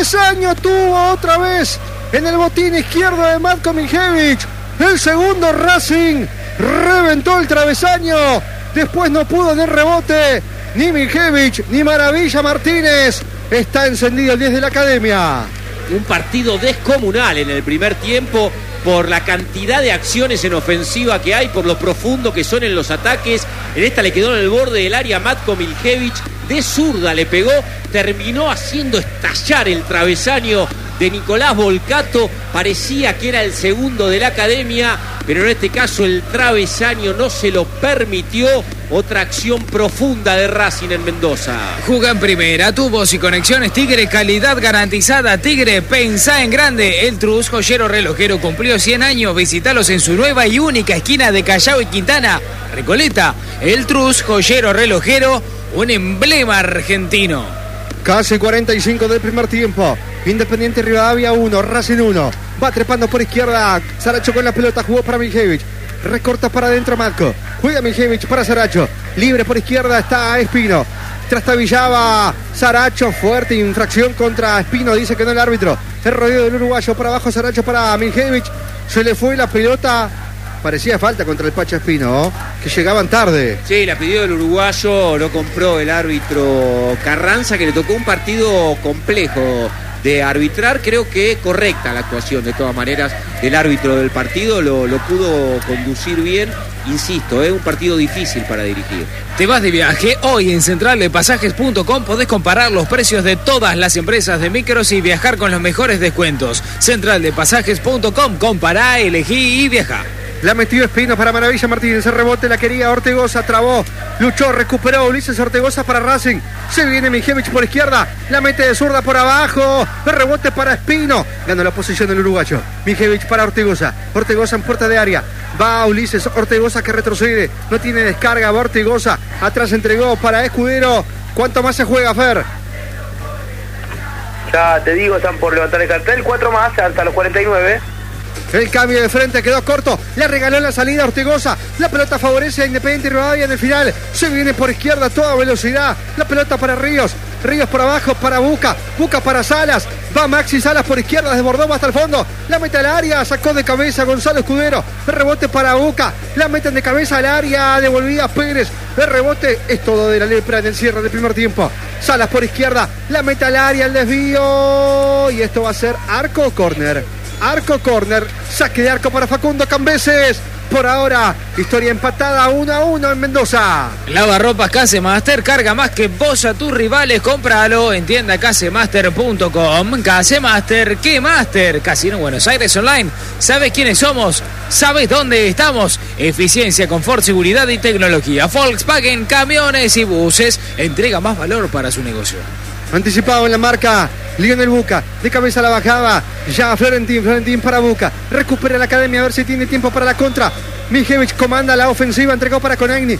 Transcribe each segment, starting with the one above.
travesaño tuvo otra vez en el botín izquierdo de Matko Miljevich. El segundo Racing reventó el travesaño. Después no pudo ni rebote ni Miljevich ni Maravilla Martínez. Está encendido el 10 de la Academia. Un partido descomunal en el primer tiempo por la cantidad de acciones en ofensiva que hay, por lo profundo que son en los ataques. En esta le quedó en el borde del área Matko Miljevich, de zurda le pegó, terminó haciendo estallar el travesaño de Nicolás Volcato. Parecía que era el segundo de la Academia, pero en este caso el travesaño no se lo permitió. Otra acción profunda de Racing en Mendoza. Juga en primera, tubos y conexiones Tigre, calidad garantizada. Tigre, pensá en grande. El Trus, joyero relojero, cumplió 100 años. Visítalos en su nueva y única esquina de Callao y Quintana, Recoleta. El Trus, joyero relojero, un emblema argentino. Casi 45 del primer tiempo. Independiente Rivadavia 1, Racing 1. Va trepando por izquierda. Saracho con la pelota, jugó para Miljevich. Recorta para adentro Matko. Juega Miljevich para Saracho. Libre por izquierda está Espino. Trastabillaba Saracho. Fuerte infracción contra Espino. Dice que no el árbitro. El rodeo del uruguayo. Por abajo Saracho para Miljevich. Se le fue la pelota. Parecía falta contra el Pacha Espino, ¿oh? Que llegaban tarde. Sí, la pidió el uruguayo. Lo compró el árbitro Carranza, que le tocó un partido complejo de arbitrar. Creo que correcta la actuación de todas maneras del árbitro del partido, lo pudo conducir bien. Insisto, un partido difícil para dirigir. Te vas de viaje. Hoy en centraldepasajes.com podés comparar los precios de todas las empresas de micros y viajar con los mejores descuentos. Centraldepasajes.com, compará, elegí y viajá. La metió Espino para Maravilla Martínez. El rebote la quería Ortegoza. Trabó. Luchó. Recuperó Ulises Ortegoza para Racing. Se viene Miljevich por izquierda. La mete de zurda por abajo. El rebote para Espino. Ganó la posición del uruguayo. Miljevich para Ortegoza. Ortegoza en puerta de área. Va Ulises Ortegoza que retrocede. No tiene descarga. Va Ortegoza. Atrás entregó para Escudero. ¿Cuánto más se juega, Fer? Ya te digo, están por levantar el cartel. 4 más hasta los 49. El cambio de frente quedó corto. Le regaló la salida a Ortegoza. La pelota favorece a Independiente Rivadavia en el final. Se viene por izquierda a toda velocidad. La pelota para Ríos. Ríos por abajo para Buca. Buca para Salas. Va Maxi Salas por izquierda. Desbordó hasta el fondo. La mete al área. Sacó de cabeza Gonzalo Escudero. El rebote para Buca. La meten de cabeza al área. Devolvía Pérez. El rebote es todo de la Lepra en el cierre del primer tiempo. Salas por izquierda. La mete al área. El desvío. Y esto va a ser arco o córner. Arco, córner, saque de arco para Facundo Cambeses. Por ahora, historia empatada 1-1 en Mendoza. Lavarropas Casemaster, carga más que vos a tus rivales, cómpralo en tienda casemaster.com. Casemaster, ¿qué Master? Casino Buenos Aires Online. ¿Sabes quiénes somos? ¿Sabes dónde estamos? Eficiencia, confort, seguridad y tecnología. Volkswagen, camiones y buses. Entrega más valor para su negocio. Anticipado en la marca, Lionel Buca, de cabeza a la bajada, ya Florentín para Buca, recupera la Academia a ver si tiene tiempo para la contra. Miljevich comanda la ofensiva, entregó para Konagni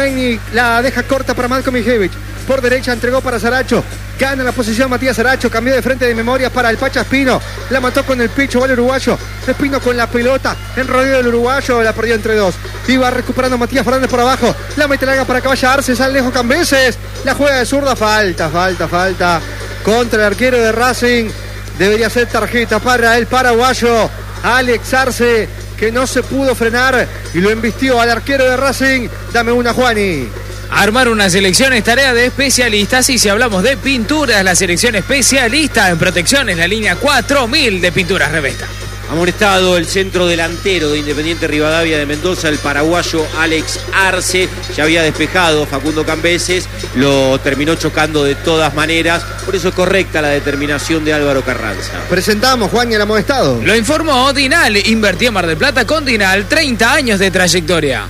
la deja corta para Matko Miljevich, por derecha entregó para Saracho, gana la posición Matías Saracho, cambió de frente de memoria para el Pacha Espino, la mató con el pecho, va el uruguayo, Espino con la pelota, en rodeo del uruguayo, la perdió entre dos, iba recuperando Matías Fernández por abajo, la mete larga para Caballa Arce, sale lejos Cambeses, la juega de zurda, falta contra el arquero de Racing. Debería ser tarjeta para el paraguayo Alex Arce, que no se pudo frenar y lo embistió al arquero de Racing. Dame una, Juani. Armar una selección es tarea de especialistas, y si hablamos de pinturas, la selección especialista en protección es la línea 4000 de Pinturas Revesta. Amonestado el centro delantero de Independiente Rivadavia de Mendoza, el paraguayo Alex Arce. Ya había despejado Facundo Cambeses, lo terminó chocando de todas maneras. Por eso es correcta la determinación de Álvaro Carranza. Presentamos, Juan, y el amonestado. Lo informó Dinal. Invertí en Mar del Plata con Dinal. 30 años de trayectoria.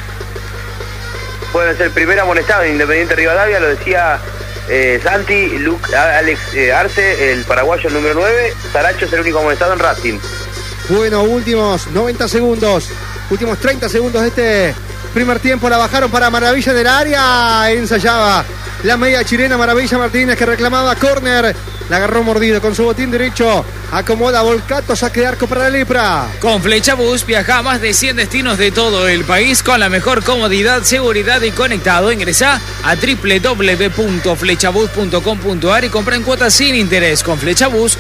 Puede ser el primer amonestado en Independiente Rivadavia, lo decía Santi, Alex Arce, el paraguayo número 9. Saracho es el único amonestado en Racing. Bueno, últimos 90 segundos, últimos 30 segundos de este primer tiempo. La bajaron para Maravilla del área. Ensayaba la media chilena Maravilla Martínez, que reclamaba córner. La agarró mordido con su botín derecho. Acomoda Volcato, saque de arco para la Lepra. Con Flechabús viaja a más de 100 destinos de todo el país con la mejor comodidad, seguridad y conectado. Ingresá a www.flechabus.com.ar y compra en cuotas sin interés. Con Flechabús